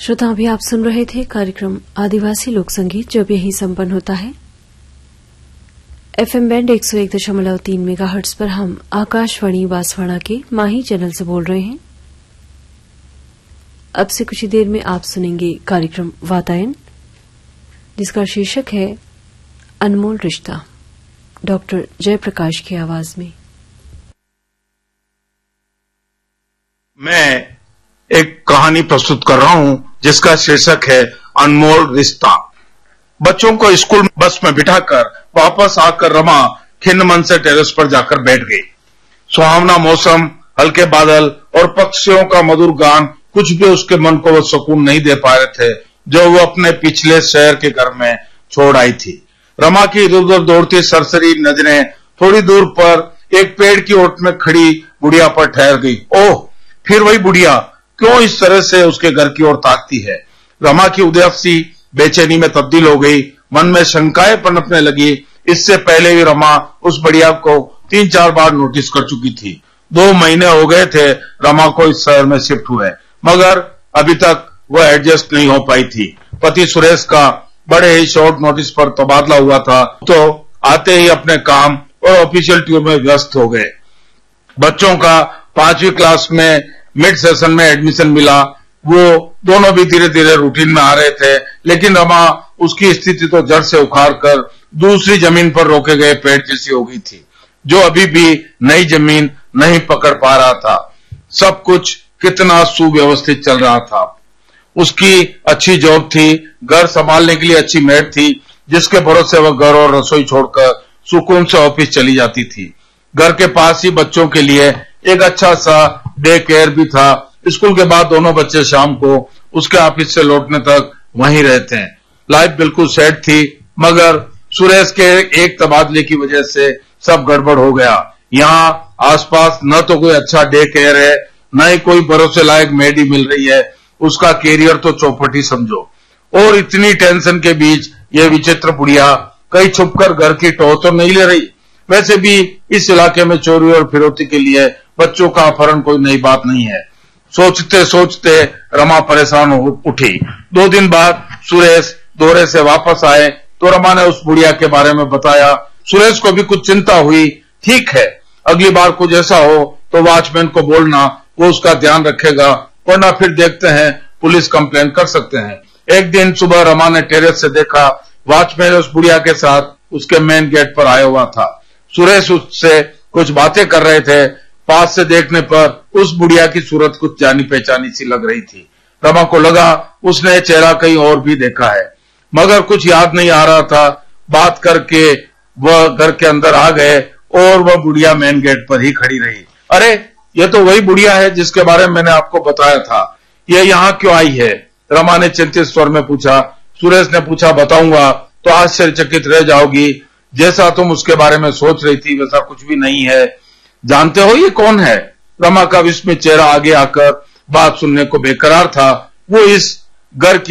श्रोता, अभी आप सुन रहे थे कार्यक्रम आदिवासी लोक संगीत, जो अब यहीं संपन्न होता है। FM बैंड 101.3 मेगाहर्ट्ज पर हम आकाशवाणी बांसवाड़ा के माही चैनल से बोल रहे हैं। अब से कुछ ही देर में आप सुनेंगे कार्यक्रम वातायन, जिसका शीर्षक है अनमोल रिश्ता, डॉक्टर जयप्रकाश की आवाज में। मैं एक कहानी प्रस्तुत कर रहा हूं जिसका शीर्षक है अनमोल रिश्ता। बच्चों को स्कूल बस में बिठाकर वापस आकर रमा खिन्न मन से टेरेस पर जाकर बैठ गई। सुहावना मौसम, हल्के बादल और पक्षियों का मधुर गान कुछ भी उसके मन को वो सुकून नहीं दे पा रहे थे जो वो अपने पिछले शहर के घर में छोड़ आई थी। रमा की इधर उधर दौड़ती सरसरी नजरें थोड़ी दूर पर एक पेड़ की ओट में खड़ी बुढ़िया पर ठहर गई। ओह, फिर वही बुढ़िया क्यों इस तरह से उसके घर की ओर ताकती है? रमा की उदासी बेचैनी में तब्दील हो गई। मन में शंकाएं पनपने लगी। इससे पहले भी रमा उस बुढ़िया को 3-4 बार नोटिस कर चुकी थी। 2 महीने हो गए थे रमा को इस शहर में शिफ्ट हुए, मगर अभी तक वो एडजस्ट नहीं हो पाई थी। पति सुरेश का बड़े ही शॉर्ट नोटिस पर तबादला हुआ था, तो आते ही अपने काम और ऑफिशियल टूर में व्यस्त हो गए। बच्चों का 5वीं क्लास में मिड सेशन में एडमिशन मिला। वो दोनों भी धीरे धीरे रूटीन में आ रहे थे, लेकिन रमा उसकी स्थिति तो जड़ से उखाड़ कर दूसरी जमीन पर रोके गए पेड़ जैसी हो गई थी, जो अभी भी नई जमीन नहीं पकड़ पा रहा था। सब कुछ कितना सुव्यवस्थित चल रहा था। उसकी अच्छी जॉब थी, घर संभालने के लिए अच्छी मेड थी, जिसके भरोसे वह घर और रसोई छोड़कर सुकून से ऑफिस चली जाती थी। घर के पास ही बच्चों के लिए एक अच्छा सा डे केयर भी था। स्कूल के बाद दोनों बच्चे शाम को उसके ऑफिस से लौटने तक वहीं रहते हैं। लाइफ बिल्कुल सेट थी, मगर सुरेश के एक तबादले की वजह से सब गड़बड़ हो गया। यहाँ आसपास न तो कोई अच्छा डे केयर है, न ही कोई भरोसे लायक मेड मिल रही है। उसका कैरियर तो चौपट ही समझो। और इतनी टेंशन के बीच ये विचित्र बुढ़िया कहीं छुपकर घर की टो तो नहीं ले रही। वैसे भी इस इलाके में चोरी और फिरौती के लिए बच्चों का अपहरण कोई नई बात नहीं है। सोचते सोचते रमा परेशान हो उठी। 2 दिन बाद सुरेश दौरे से वापस आए तो रमा ने उस बुढ़िया के बारे में बताया। सुरेश को भी कुछ चिंता हुई। ठीक है, अगली बार कुछ ऐसा हो तो वॉचमैन को बोलना, वो उसका ध्यान रखेगा, वरना फिर देखते हैं पुलिस कंप्लेन कर सकते हैं। एक दिन सुबह रमा ने टेरेस से देखा वॉचमैन उस बुढ़िया के साथ उसके मेन गेट पर आया हुआ था। सुरेश उससे कुछ बातें कर रहे थे। पास से देखने पर उस बुढ़िया की सूरत कुछ जानी पहचानी सी लग रही थी। रमा को लगा उसने चेहरा कहीं और भी देखा है, मगर कुछ याद नहीं आ रहा था। बात करके वह घर के अंदर आ गए और वह बुढ़िया मेन गेट पर ही खड़ी रही। अरे, ये तो वही बुढ़िया है जिसके बारे में मैंने आपको बताया था। ये यहाँ क्यों आई है? रमा ने चिंतित स्वर में पूछा। सुरेश ने पूछा, बताऊंगा तो आश्चर्यचकित रह जाओगी। जैसा तुम उसके बारे में सोच रही थी वैसा कुछ भी नहीं है। जानते हो ये कौन है? रमा का विस्मित चेहरा आगे आकर बात सुनने को बेकरार था। वो इस घर की